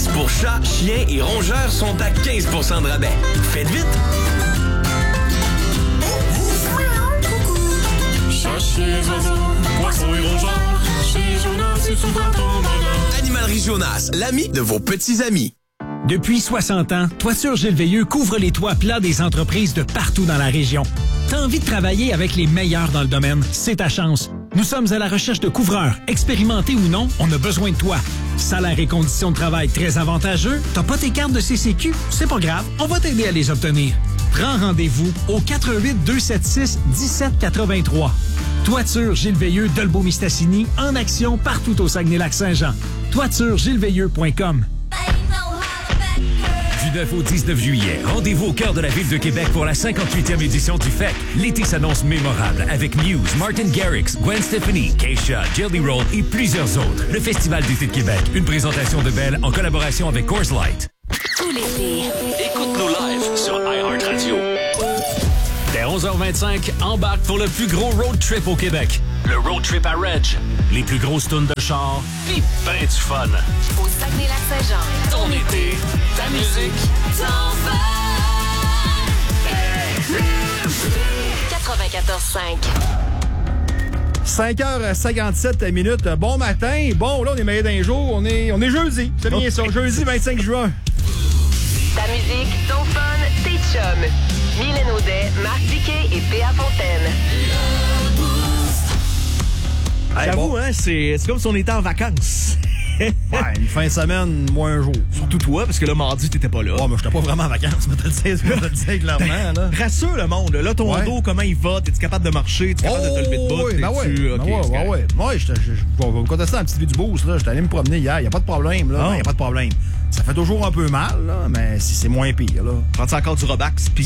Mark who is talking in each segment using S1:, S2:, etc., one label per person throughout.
S1: pièces pour chats, chiens et rongeurs sont à 15% de rabais. Faites vite!
S2: Chat, chien, oiseaux, poissons et rongeurs, chez Jonas, c'est tout dans ton bonheur.
S1: Animalerie Jonas, l'ami de vos petits amis.
S3: Depuis 60 ans, Toiture Gilles Veilleux couvre les toits plats des entreprises de partout dans la région. T'as envie de travailler avec les meilleurs dans le domaine? C'est ta chance. Nous sommes à la recherche de couvreurs. Expérimentés ou non, on a besoin de toi. Salaire et conditions de travail très avantageux. T'as pas tes cartes de CCQ? C'est pas grave, on va t'aider à les obtenir. Prends rendez-vous au 418-276-1783. Toiture Gilles Veilleux d'Olbeau-Mistassini, en action partout au Saguenay-Lac-Saint-Jean. toituregilesveilleux.com.
S4: Du 9 au 19 juillet, rendez-vous au cœur de la ville de Québec pour la 58e édition du FEC. L'été s'annonce mémorable avec Muse, Martin Garrix, Gwen Stefani, Keisha, Jelly Roll et plusieurs autres. Le Festival d'été de Québec, une présentation de Bell en collaboration avec Coors Light.
S5: Tout l'été.
S1: Écoute-nous live sur iHeartRadio.
S4: Dès 11h25, embarque pour le plus gros road trip au Québec. Le Road Trip à Reg. Les plus grosses tunes de char, pis ben du fun.
S5: Au Saguenay-Lac-Saint-Jean.
S4: Ton été, ta musique,
S5: Ton fun. 94.5.
S6: 5h57. Bon matin. Bon, là, on est meilleur d'un jour. On est jeudi. C'est bien ça. Jeudi 25 juin.
S5: Ta musique, ton fun, tes chums. Mylène Audet, Marc Diquet et P.A. Fontaine.
S7: J'avoue, hein, c'est comme si on était en vacances.
S6: Ouais, une fin de semaine, moins un jour.
S7: Surtout toi, parce que là, mardi, t'étais pas là.
S6: Oh, mais j'étais pas vraiment en vacances, mais je te le dis clairement. Là.
S7: Rassure le monde. Là, ton dos, comment il va? T'es-tu capable de marcher? T'es-tu capable de te lever de bout?
S6: Oui, ouais, je vais vous contester un petit vie du boost. J'étais allé me promener hier. Il n'y a pas de problème. Là. Il n'y a pas de problème. Ça fait toujours un peu mal, là, mais c'est moins pire. Là.
S7: Prends-tu encore du Robax? Puis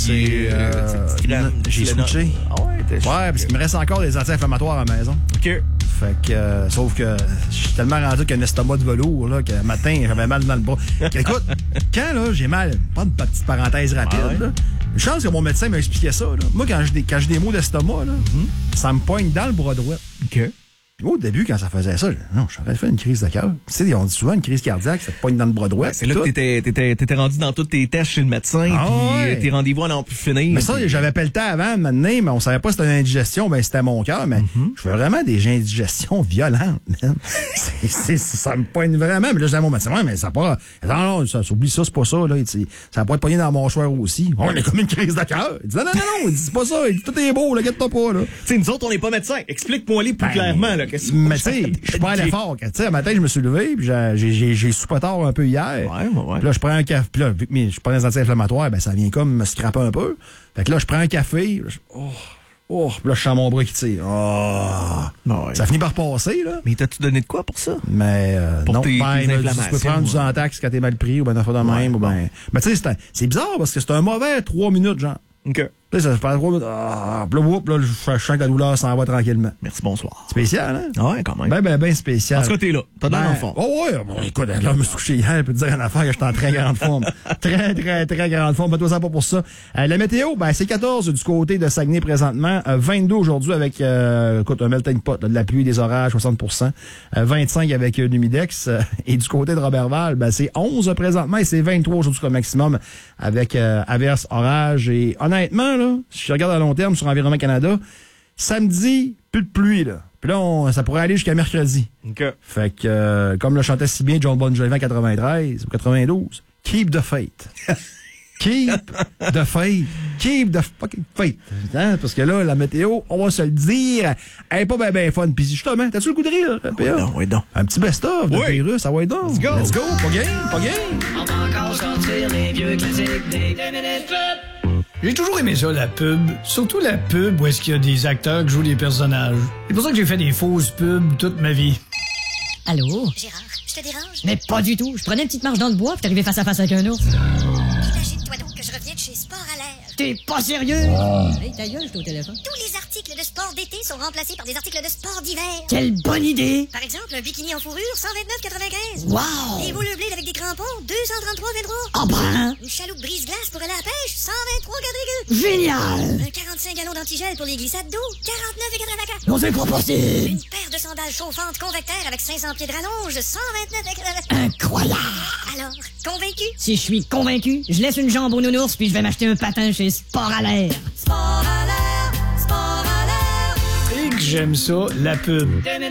S6: j'ai switché.
S7: Ah ouais,
S6: parce qu'il me reste encore des anti-inflammatoires à la maison.
S7: OK.
S6: Fait que, sauf que je suis tellement rendu qu'un estomac de velours, là, que le matin, j'avais mal dans le bras. Écoute, quand, là, j'ai mal, pas une petite parenthèse rapide, là, une chance que mon médecin m'a expliqué ça, là. Moi, quand j'ai des maux d'estomac, là, ça me poigne dans le bras droit.
S7: OK.
S6: Puis moi, au début, quand ça faisait ça, j'aurais fait une crise de cœur. Tu sais, on dit souvent une crise cardiaque, ça te poigne dans le bras droit.
S7: C'est là que t'étais rendu dans tous tes tests chez le médecin, puis tes rendez-vous en ont pu finir.
S6: Mais ça, j'avais pas le temps avant, maintenant, mais on savait pas si c'était une indigestion, ben c'était mon cœur, mais je fais vraiment des indigestions violentes, man. Ça me poigne vraiment. Mais là, je dis à mon médecin, ouais, mais ça pas. Non, ça s'oublie ça, c'est pas ça, là. Ça va pas être pogné dans la mâchoire aussi. On est comme une crise de cœur. Il dit non, il dit c'est pas ça, il dit tout est beau, là, guette-toi pas, là.
S7: Tu sais, nous autres, on n'est pas médecins. Explique-moi les plus clairement, là.
S6: Mais tu sais, je suis pas allé fort. Tu sais, un matin, je me suis levé, puis j'ai soupé tard un peu hier.
S7: Ouais.
S6: Puis là, je prends un café. Puis là, vu que je prends des anti-inflammatoires, ben ça vient comme me scraper un peu. Fait que là, je prends un café. Puis là, je sens mon bras qui tire. Ça finit par passer, là.
S7: Mais t'as-tu donné de quoi pour ça?
S6: Mais
S7: pour
S6: non,
S7: tes inflammations.
S6: Tu peux prendre du Zantac quand t'es mal pris, ou ben affaire de même. Ou ben... Mais tu sais, c'est bizarre parce que c'est un mauvais 3 minutes, genre.
S7: OK.
S6: Là, ça fait 3 minutes. Là, je sens que la douleur s'en va tranquillement.
S7: Merci, bonsoir.
S6: Spécial, hein?
S7: Ouais, quand même.
S6: Ben spécial.
S7: En tout cas, t'es là. T'as de l'air en forme.
S6: Oh, ouais. Bon, écoute, là, je me suis couché hier. Je peux te dire une affaire que je suis en très grande forme. Très grande forme. Mets-toi ça pas pour ça. La météo, ben, c'est 14 du côté de Saguenay présentement. 22 aujourd'hui avec, écoute, un melting pot, de la pluie, des orages, 60%. 25 avec l'humidex. Et du côté de Robertval, ben, c'est 11 présentement et c'est 23 aujourd'hui comme maximum avec, averse, orage. Et honnêtement, là, si je regarde à long terme sur Environnement Canada, samedi, plus de pluie, là. Puis là, ça pourrait aller jusqu'à mercredi.
S7: OK.
S6: Fait que, comme le chantait si bien John Bon Jovi en 93 ou 92, keep the faith. Keep the faith. Keep the fucking faith. Hein? Parce que là, la météo, on va se le dire, elle est pas ben fun. Puis justement, t'as-tu le coup de rire?
S7: Oui, non.
S6: Un petit best-of de virus, ça va être donc.
S7: Let's go.
S6: Pas game.
S8: On va encore sortir les vieux classiques des 2 minutes pub.
S9: J'ai toujours aimé ça, la pub. Surtout la pub où est-ce qu'il y a des acteurs qui jouent des personnages. C'est pour ça que j'ai fait des fausses pubs toute ma vie.
S10: Allô?
S11: Gérard, je te dérange?
S10: Mais pas du tout. Je prenais une petite marche dans le bois puis t'arrivais face à face avec un ours.
S11: Imagine-toi donc que je reviens de chez Sport à l'air.
S10: T'es pas sérieux? Hey, ta gueule, je suis au téléphone.
S11: Tous les articles articles de sport d'été sont remplacés par des articles de sport d'hiver.
S10: Quelle bonne idée!
S11: Par exemple, un bikini en fourrure, 129,95.
S10: Wow!
S11: Des rollerblades avec des crampons, 233,23.
S10: Ah ben!
S11: Une chaloupe brise-glace pour aller à la pêche, 123,4.
S10: Génial!
S11: Un 45 gallons d'antigel pour les glissades d'eau, 49,84.
S10: Non, c'est pas possible!
S11: Une paire de sandales chauffantes convecteurs avec 500 pieds de rallonge, 129,84.
S10: Incroyable!
S11: Alors, convaincu?
S10: Si je suis convaincu, je laisse une jambe au nounours puis je vais m'acheter un patin chez Sport à l'air.
S11: Sport à l'air, sport à l'air.
S9: Et que j'aime ça, la pub.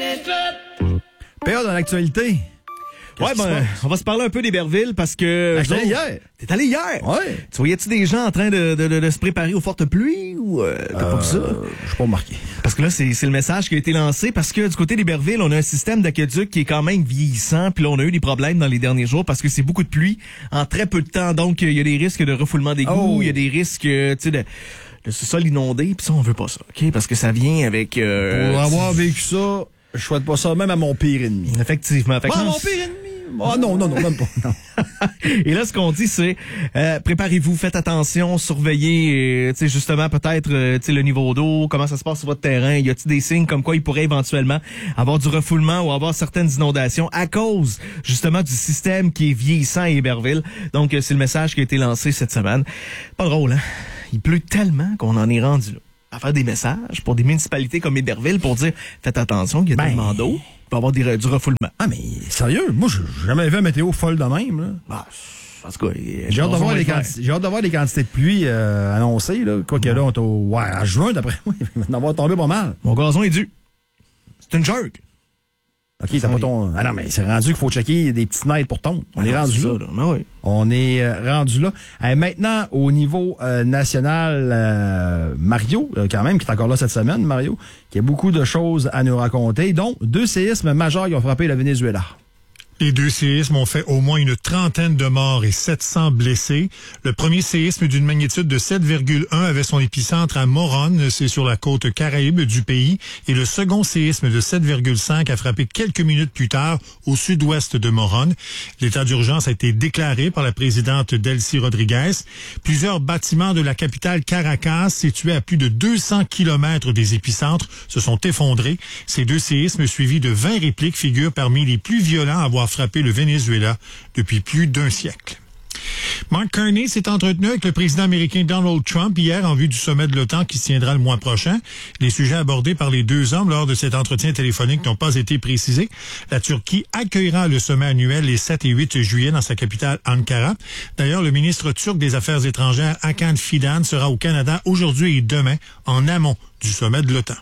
S6: PA dans l'actualité.
S7: Ouais, on va se parler un peu d'Héberville parce que...
S6: J'étais allé hier.
S7: T'es allé hier?
S6: Ouais.
S7: Tu voyais-tu des gens en train de se préparer aux fortes pluies ou t'as pas vu ça?
S6: Je suis pas remarqué.
S7: Parce que là, c'est le message qui a été lancé parce que du côté d'Héberville, on a un système d'aqueduc qui est quand même vieillissant. Puis là, on a eu des problèmes dans les derniers jours parce que c'est beaucoup de pluie en très peu de temps. Donc, il y a des risques de refoulement d'égouts, il y a des risques, tu sais, de sous-sol inondé. Puis ça, on veut pas ça, OK? Parce que ça vient avec...
S6: Pour avoir vécu ça, je souhaite pas ça même à mon pire ennemi.
S7: Effectivement. Fait que
S6: mon pire ennemi? Ah non, même pas. Non.
S7: Et là, ce qu'on dit, c'est préparez-vous, faites attention, surveillez, tu sais, justement, peut-être, tu sais, le niveau d'eau, comment ça se passe sur votre terrain. Y a-t-il des signes comme quoi il pourrait éventuellement avoir du refoulement ou avoir certaines inondations à cause, justement, du système qui est vieillissant à Héberville. Donc, c'est le message qui a été lancé cette semaine. Pas drôle, hein? Il pleut tellement qu'on en est rendu là à faire des messages pour des municipalités comme Héberville pour dire faites attention, il y a tellement d'eau. Il peut y avoir du refoulement.
S6: Ah, mais sérieux, moi, j'ai jamais vu un météo folle de même, là.
S7: Bah, en tout cas,
S6: j'ai hâte de voir les quantités de pluie annoncées, là. Quoique là, on est à juin, d'après moi. Il va en avoir tombé pas mal.
S7: Mon gazon est dû. C'est une jerk.
S6: OK, t'as pas ton... Ah non, mais c'est rendu qu'il faut checker des petites nettes pour ton. On est rendu là.
S7: Oui.
S6: On est rendu là. Maintenant, au niveau national, Mario, quand même, qui est encore là cette semaine, Mario, qui a beaucoup de choses à nous raconter, dont 2 séismes majeurs qui ont frappé le Venezuela.
S12: Les 2 séismes ont fait au moins une trentaine de morts et 700 blessés. Le premier séisme d'une magnitude de 7,1 avait son épicentre à Morón, c'est sur la côte caraïbe du pays. Et le second séisme de 7,5 a frappé quelques minutes plus tard au sud-ouest de Morón. L'état d'urgence a été déclaré par la présidente Delcy Rodriguez. Plusieurs bâtiments de la capitale Caracas, situés à plus de 200 kilomètres des épicentres, se sont effondrés. Ces 2 séismes suivis de 20 répliques figurent parmi les plus violents à avoir frappé le Venezuela depuis plus d'un siècle. Mark Carney s'est entretenu avec le président américain Donald Trump hier en vue du sommet de l'OTAN qui se tiendra le mois prochain. Les sujets abordés par les 2 hommes lors de cet entretien téléphonique n'ont pas été précisés. La Turquie accueillera le sommet annuel les 7 et 8 juillet dans sa capitale Ankara. D'ailleurs, le ministre turc des Affaires étrangères Hakan Fidan sera au Canada aujourd'hui et demain en amont du sommet de l'OTAN.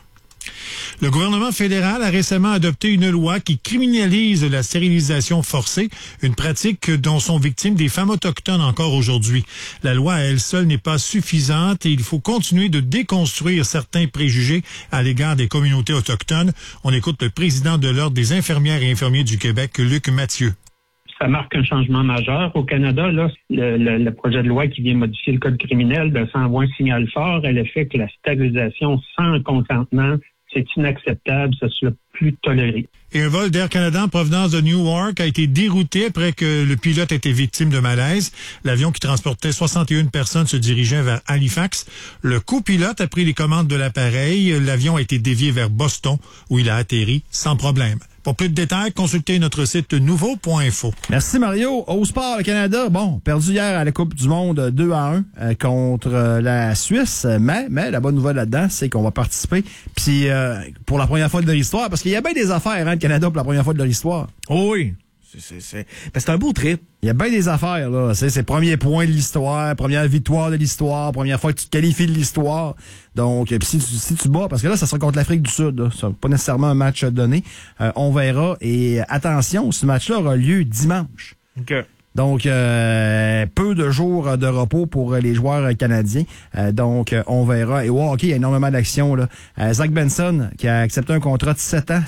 S12: Le gouvernement fédéral a récemment adopté une loi qui criminalise la stérilisation forcée, une pratique dont sont victimes des femmes autochtones encore aujourd'hui. La loi à elle seule n'est pas suffisante et il faut continuer de déconstruire certains préjugés à l'égard des communautés autochtones. On écoute le président de l'Ordre des infirmières et infirmiers du Québec, Luc Mathieu.
S13: Ça marque un changement majeur. Au Canada, là, le projet de loi qui vient modifier le code criminel, ça envoie un signal fort à l'effet que la stérilisation sans consentement, c'est inacceptable, ça soit plus toléré.
S12: Et un vol d'Air Canada en provenance de Newark a été dérouté après que le pilote était victime de malaise. L'avion qui transportait 61 personnes se dirigeait vers Halifax. Le copilote a pris les commandes de l'appareil. L'avion a été dévié vers Boston, où il a atterri sans problème. Pour plus de détails, consultez notre site nouveau.info.
S6: Merci Mario. Au sport, le Canada, perdu hier à la Coupe du Monde 2-1 contre la Suisse. Mais la bonne nouvelle là-dedans, c'est qu'on va participer. Puis pour la première fois de l'histoire, parce qu'il y a bien des affaires, le Canada, pour la première fois de l'histoire.
S7: Oh oui. C'est un beau trip.
S6: Il y a bien des affaires, là. C'est le premier point de l'histoire, première victoire de l'histoire, première fois que tu te qualifies de l'histoire. Donc, si tu bats, parce que là, ça sera contre l'Afrique du Sud, là. Ça pas nécessairement un match donné. On verra. Et attention, ce match-là aura lieu dimanche.
S7: OK.
S6: Donc, peu de jours de repos pour les joueurs canadiens. Donc, on verra. Et OK, il y a énormément d'actions, là. Zach Benson, qui a accepté un contrat de 7 ans,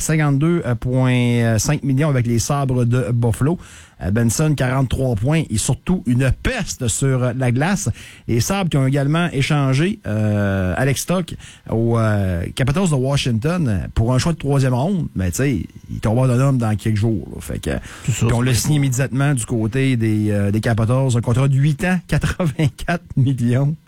S6: 52,5 millions avec les Sabres de Buffalo. Benson, 43 points et surtout une peste sur la glace. Les Sabres qui ont également échangé Alex Stock aux Capitals de Washington pour un choix de 3e ronde. Mais tu sais, il tombera d'un homme dans quelques jours. Là. Fait que on l'a signé immédiatement du côté des Capitals. Un contrat de 8 ans, 84 millions.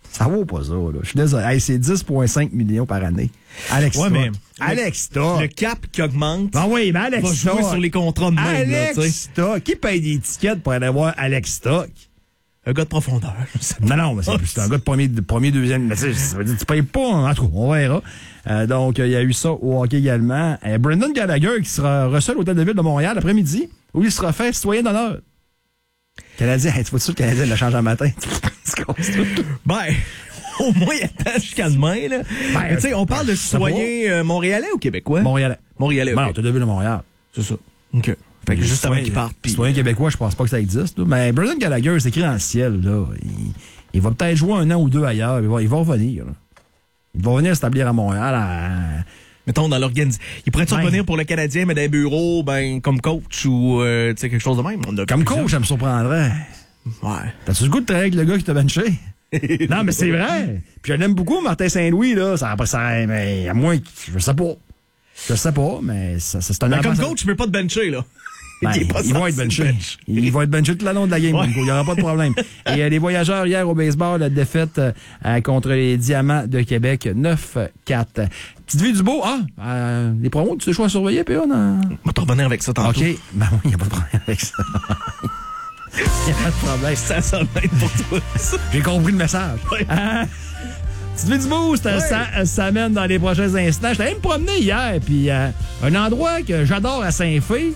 S6: Ça vaut pas ça, là. Je suis désolé. Hey, c'est 10,5 millions par année. Alex Stock.
S7: Mais
S6: Alex Stock.
S7: Le cap qui augmente.
S6: Ben oui, mais Alex
S7: va
S6: Stock.
S7: jouer sur les contrats de même.
S6: Alex
S7: là,
S6: Stock. Qui paye des tickets pour aller voir Alex Stock?
S7: Un gars de profondeur.
S6: Non, mais c'est un gars de premier, deuxième. Mais ça veut dire que tu payes pas, en tout cas, on verra. Donc, il y a eu ça au hockey également. Brendan Gallagher qui sera reçu à l'Hôtel de Ville de Montréal l'après-midi, où il sera fait citoyen d'honneur. Canadien, tu vois-tu le Canadien le change en matin?
S7: Ben, au moins, il attend jusqu'à demain, là. Ben, tu sais, on parle de citoyen montréalais ou québécois?
S6: Montréalais.
S7: Montréalais,
S6: okay. Non, Hôtel de Ville de Montréal.
S7: C'est ça. OK. Fait que juste avant qu'il parte.
S6: Citoyen québécois, je pense pas que ça existe. Là. Mais Brendan Gallagher, c'est écrit dans le ciel. Là. Il va peut-être jouer 1 an ou 2 ailleurs. Il va revenir. Là. Il va venir s'établir à Montréal.
S7: Mettons, dans l'organisation. Il pourrait-tu revenir pour le Canadien, mais dans les bureaux, comme coach ou quelque chose de même?
S6: Comme coach, ça me surprendrait.
S7: Ouais.
S6: T'as-tu le goût de travailler avec le gars qui t'a benché? Non, mais c'est vrai. Puis je l'aime beaucoup, Martin Saint-Louis, là. Mais à moins que. Je sais pas, mais c'est un
S7: comme coach, je peux pas te bencher, là.
S6: Ben, il va être benché. Il va être benché tout le long de la game. Ouais. Il n'y aura pas de problème. Et les Voyageurs, hier au baseball, la défaite contre les Diamants de Québec, 9-4. Petite vie du beau. Les promos, tu sais quoi surveiller, PA? On
S7: va te revenir avec ça tantôt.
S6: OK. Ben oui, il n'y a pas de problème avec ça. Il n'y a pas de problème.
S7: Ça sonne pour toi.
S6: J'ai compris le message. Ouais. Petite vie du boost, ça mène dans les prochains instants. Je t'allais me promener hier, puis un endroit que j'adore à Saint-Fé,